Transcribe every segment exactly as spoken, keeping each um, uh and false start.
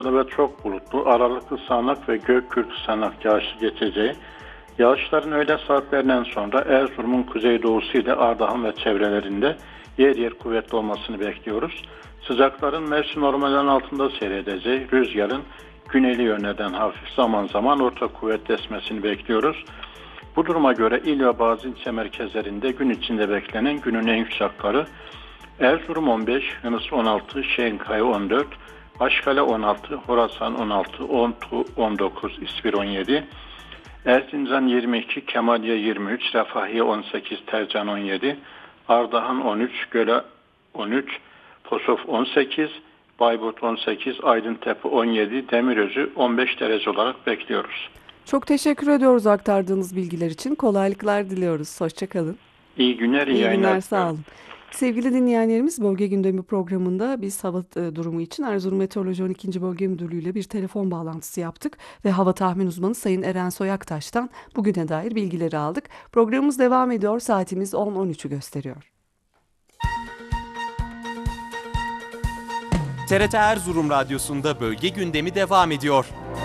ve çok bulutlu, aralıklı sağanak ve gök gürültü sağanak yağışlı geçeceği, yağışların öğle saatlerinden sonra Erzurum'un kuzeydoğusu ile Ardahan ve çevrelerinde yer yer kuvvetli olmasını bekliyoruz. Sıcakların mevsim normalinin altında seyredeceği, rüzgarın güneyli yönlerden hafif zaman zaman orta kuvvetli esmesini bekliyoruz. Bu duruma göre il ve bazı ilçe merkezlerinde gün içinde beklenen günün en yüksek karı Erzurum on beş, Yunus on altı, Şehinkaya on dört, Başkale on altı, Horasan on altı, Ontu on dokuz, İspir on yedi, Erzincan yirmi iki, Kemaliye yirmi üç, Refahiye on sekiz, Tercan on yedi, Ardahan on üç, Göle on üç, Posof on sekiz, Bayburt on sekiz, Aydıntepe on yedi, Demirözü on beş derece olarak bekliyoruz. Çok teşekkür ediyoruz aktardığınız bilgiler için. Kolaylıklar diliyoruz. Hoşçakalın. İyi günler, iyi, iyi yayınlar. günler, sağ olun. Sevgili dinleyenlerimiz, Bölge Gündemi programında biz hava durumu için Erzurum Meteoroloji on ikinci Bölge Müdürlüğü ile bir telefon bağlantısı yaptık ve hava tahmin uzmanı Sayın Eren Soyaktaş'tan bugüne dair bilgileri aldık. Programımız devam ediyor. Saatimiz on on üçü gösteriyor. T R T Erzurum Radyosu'nda Bölge Gündemi devam ediyor.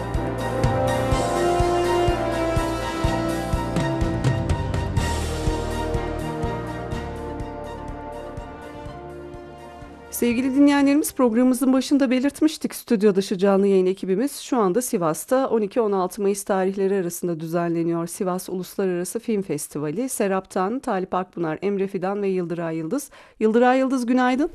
Sevgili dinleyenlerimiz, programımızın başında belirtmiştik, stüdyo dışı canlı yayın ekibimiz şu anda Sivas'ta on iki on altı Mayıs tarihleri arasında düzenleniyor Sivas Uluslararası Film Festivali. Seraptan, Talip Akpınar, Emre Fidan ve Yıldıray Yıldız. Yıldıray Yıldız, günaydın.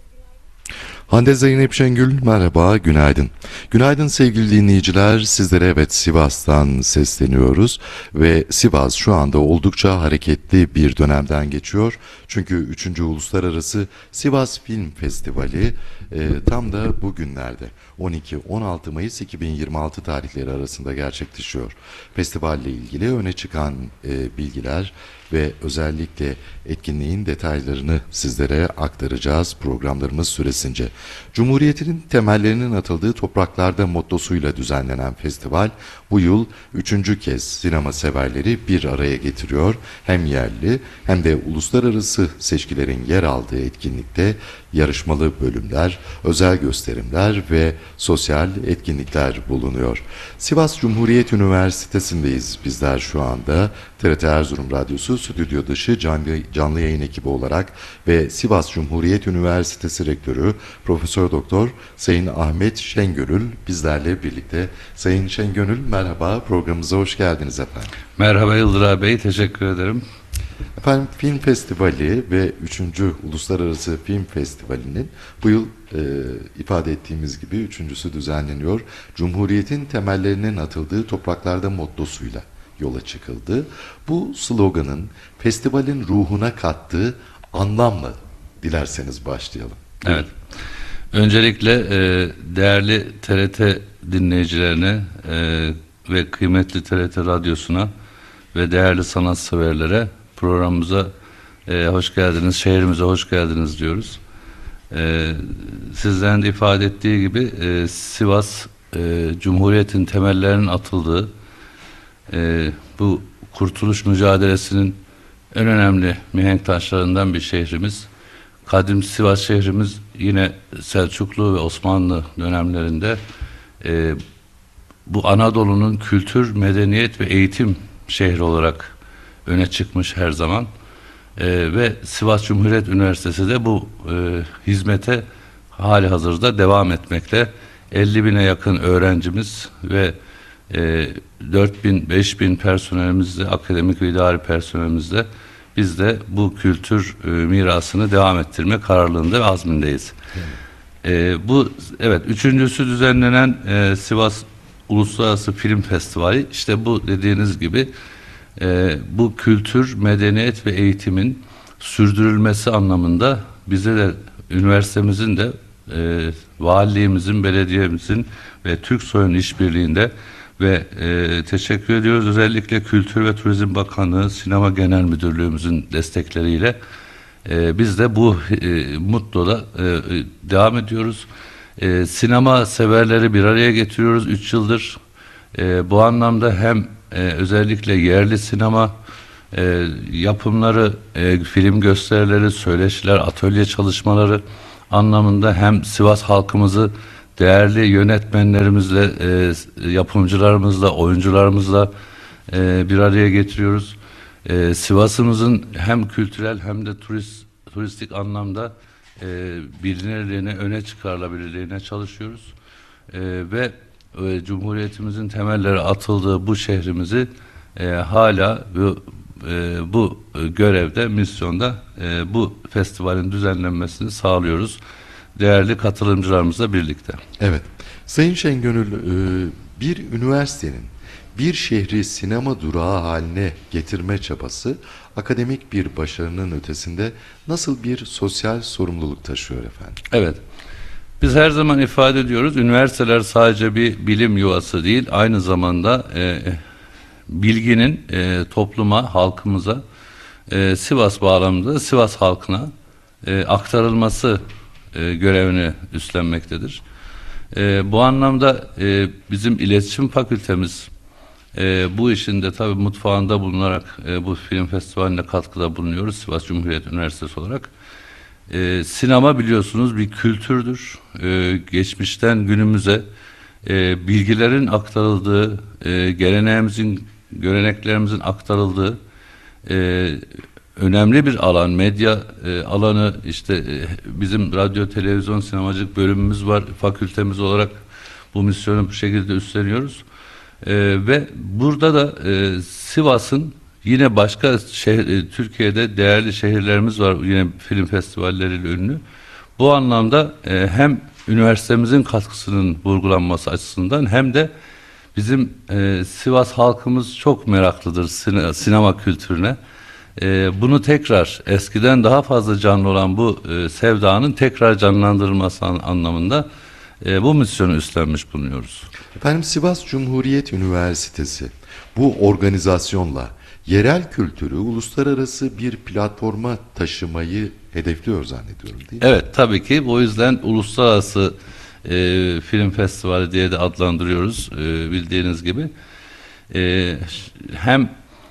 Hande Zeynep Şengül, merhaba, günaydın. Günaydın sevgili dinleyiciler, sizlere evet Sivas'tan sesleniyoruz ve Sivas şu anda oldukça hareketli bir dönemden geçiyor. Çünkü üçüncü Uluslararası Sivas Film Festivali e, tam da bugünlerde on iki on altı Mayıs iki bin yirmi altı tarihleri arasında gerçekleşiyor. Festivalle ilgili öne çıkan e, bilgiler ve özellikle etkinliğin detaylarını sizlere aktaracağız programlarımız süresince. Cumhuriyet'in temellerinin atıldığı topraklarda mottosuyla düzenlenen festival bu yıl üçüncü kez sinema severleri bir araya getiriyor. Hem yerli hem de uluslararası seçkilerin yer aldığı etkinlikte yarışmalı bölümler, özel gösterimler ve sosyal etkinlikler bulunuyor. Sivas Cumhuriyet Üniversitesi'ndeyiz bizler şu anda. T R T Erzurum Radyosu stüdyo dışı canlı, canlı yayın ekibi olarak ve Sivas Cumhuriyet Üniversitesi Rektörü Profesör Doktor Sayın Ahmet Şengönül bizlerle birlikte. Sayın Şengönül, merhaba, programımıza hoş geldiniz efendim. Merhaba Yıldıray Bey, teşekkür ederim. Efendim, Film Festivali ve üçüncü Uluslararası Film Festivali'nin bu yıl e, ifade ettiğimiz gibi üçüncüsü düzenleniyor. Cumhuriyet'in temellerinin atıldığı topraklarda mottosuyla yola çıkıldı. Bu sloganın festivalin ruhuna kattığı anlamla dilerseniz başlayalım. Evet. Öncelikle e, değerli T R T dinleyicilerine e, ve kıymetli T R T Radyosu'na ve değerli sanatseverlere programımıza e, hoş geldiniz, şehrimize hoş geldiniz diyoruz. E, sizlerin de ifade ettiği gibi e, Sivas e, Cumhuriyet'in temellerinin atıldığı e, bu kurtuluş mücadelesinin en önemli mihenk taşlarından bir şehrimiz. Kadim Sivas şehrimiz yine Selçuklu ve Osmanlı dönemlerinde e, bu Anadolu'nun kültür, medeniyet ve eğitim şehri olarak öne çıkmış her zaman. E, ve Sivas Cumhuriyet Üniversitesi de bu e, hizmete hali hazırda devam etmekte. elli bine yakın öğrencimiz ve e, dört bin beş bin personelimizle, akademik ve idari personelimizle biz de bu kültür e, mirasını devam ettirme kararlılığında ve azmindeyiz. E, bu evet üçüncüsü düzenlenen e, Sivas Uluslararası Film Festivali, işte bu dediğiniz gibi e, bu kültür, medeniyet ve eğitimin sürdürülmesi anlamında bize de üniversitemizin de e, valiliğimizin, belediyemizin ve TÜRKSOY'un işbirliğinde ve e, teşekkür ediyoruz özellikle Kültür ve Turizm Bakanlığı, Sinema Genel Müdürlüğümüzün destekleriyle e, biz de bu e, mutluda e, devam ediyoruz. E, sinema severleri bir araya getiriyoruz üç yıldır. E, bu anlamda hem e, özellikle yerli sinema e, yapımları, e, film gösterileri, söyleşiler, atölye çalışmaları anlamında hem Sivas halkımızı değerli yönetmenlerimizle, e, yapımcılarımızla, oyuncularımızla e, bir araya getiriyoruz. E, Sivas'ımızın hem kültürel hem de turist, turistik anlamda e, bilinirliğine, öne çıkarılabilirliğine çalışıyoruz. E, ve e, Cumhuriyetimizin temelleri atıldığı bu şehrimizi e, hala bu, e, bu görevde, misyonda e, bu festivalin düzenlenmesini sağlıyoruz. Değerli katılımcılarımızla birlikte. Evet. Sayın Şengönül, e, bir üniversitenin bir şehri sinema durağı haline getirme çabası akademik bir başarının ötesinde nasıl bir sosyal sorumluluk taşıyor efendim? Evet. Biz her zaman ifade ediyoruz, üniversiteler sadece bir bilim yuvası değil, aynı zamanda e, bilginin e, topluma, halkımıza, e, Sivas bağlamında Sivas halkına e, aktarılması e, görevini üstlenmektedir. E, bu anlamda e, bizim iletişim fakültemiz e, bu işin de tabii mutfağında bulunarak e, bu film festivaline katkıda bulunuyoruz Sivas Cumhuriyet Üniversitesi olarak. E, sinema biliyorsunuz bir kültürdür. E, geçmişten günümüze e, bilgilerin aktarıldığı, e, geleneğimizin, göreneklerimizin aktarıldığı e, önemli bir alan. Medya e, alanı, işte e, bizim radyo, televizyon, sinemacılık bölümümüz var. Fakültemiz olarak bu misyonu bu şekilde üstleniyoruz. E, ve burada da e, Sivas'ın yine başka şehir, e, Türkiye'de değerli şehirlerimiz var. Yine film festivalleriyle ünlü. Bu anlamda e, hem üniversitemizin katkısının vurgulanması açısından hem de bizim e, Sivas halkımız çok meraklıdır sine, sinema kültürüne. E, bunu tekrar eskiden daha fazla canlı olan bu e, sevdanın tekrar canlandırılması an, anlamında e, bu misyonu üstlenmiş bulunuyoruz. Efendim, Sivas Cumhuriyet Üniversitesi bu organizasyonla yerel kültürü uluslararası bir platforma taşımayı hedefliyor zannediyorum, değil mi? Evet, tabii ki. O yüzden uluslararası e, film festivali diye de adlandırıyoruz e, bildiğiniz gibi. E, hem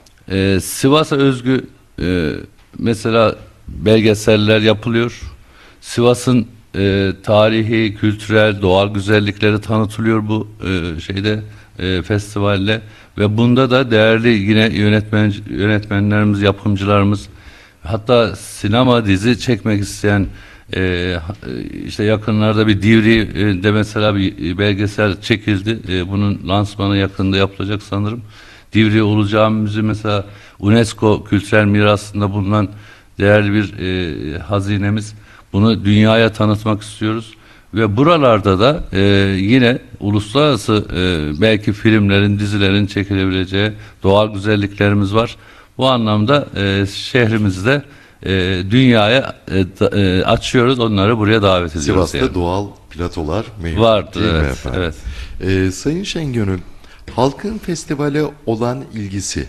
e, Sivas'a özgü e, mesela belgeseller yapılıyor. Sivas'ın e, tarihi, kültürel, doğal güzellikleri tanıtılıyor bu e, şeyde e, festivalle ve bunda da değerli yine yönetmen yönetmenlerimiz, yapımcılarımız, hatta sinema dizi çekmek isteyen e, işte yakınlarda bir Divri'de mesela bir belgesel çekildi. E, bunun lansmanı yakında yapılacak sanırım. Divri Ulu Camimizi mesela UNESCO kültürel mirasında bulunan değerli bir e, hazinemiz. Bunu dünyaya tanıtmak istiyoruz. Ve buralarda da e, yine uluslararası e, belki filmlerin, dizilerin çekilebileceği doğal güzelliklerimiz var. Bu anlamda e, şehrimizde e, dünyaya e, da, e, açıyoruz, onları buraya davet ediyoruz. Sivas'ta yani. Doğal platolar mevcut, vardır, değil mi evet, efendim? evet. Ee, Sayın Şengönül, halkın festivale olan ilgisi,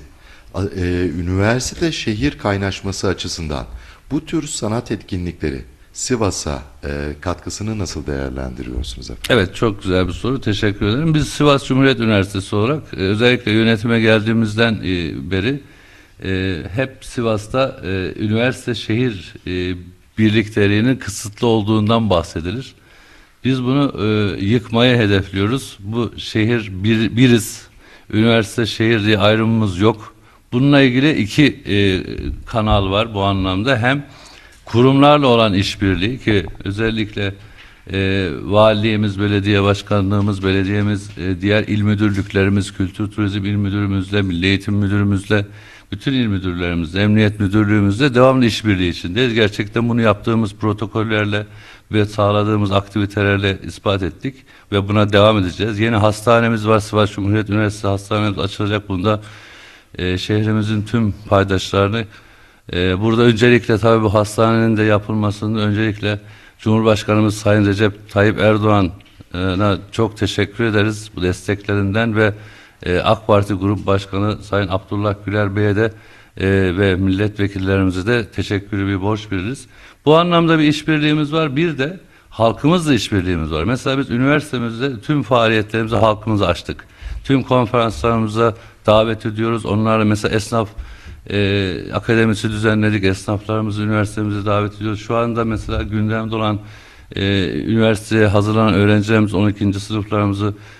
e, üniversite şehir kaynaşması açısından bu tür sanat etkinlikleri Sivas'a e, katkısını nasıl değerlendiriyorsunuz efendim? Evet, çok güzel bir soru. Teşekkür ederim. Biz Sivas Cumhuriyet Üniversitesi olarak e, özellikle yönetime geldiğimizden e, beri e, hep Sivas'ta e, üniversite şehir e, birlikteliğinin kısıtlı olduğundan bahsedilir. Biz bunu e, yıkmaya hedefliyoruz. Bu şehir bir, biriz. Üniversite şehir diye ayrımımız yok. Bununla ilgili iki e, kanal var bu anlamda. Hem kurumlarla olan işbirliği ki özellikle e, valiliğimiz, belediye başkanlığımız, belediyemiz, e, diğer il müdürlüklerimiz, kültür turizm il müdürümüzle, milli eğitim müdürümüzle, bütün il müdürlerimizle, emniyet müdürlüğümüzle devamlı işbirliği içindeyiz. Gerçekten bunu yaptığımız protokollerle ve sağladığımız aktivitelerle ispat ettik ve buna devam edeceğiz. Yeni hastanemiz var, Sivas Cumhuriyet Üniversitesi hastanemiz açılacak. Bunda e, şehrimizin tüm paydaşlarını Ee, burada öncelikle tabii bu hastanenin de yapılmasını öncelikle Cumhurbaşkanımız Sayın Recep Tayyip Erdoğan'a çok teşekkür ederiz bu desteklerinden ve e, AK Parti Grup Başkanı Sayın Abdullah Güler Bey'e de e, ve milletvekillerimize de teşekkürü bir borç biliriz. Bu anlamda bir işbirliğimiz var. Bir de halkımızla işbirliğimiz var. Mesela biz üniversitemizde tüm faaliyetlerimizi halkımıza açtık. Tüm konferanslarımıza davet ediyoruz. Onlarla mesela esnaf Ee, akademisi düzenledik. Esnaflarımızı üniversitemize davet ediyoruz. Şu anda mesela gündemde olan e, üniversiteye hazırlanan öğrencilerimiz on ikinci sınıflarımızı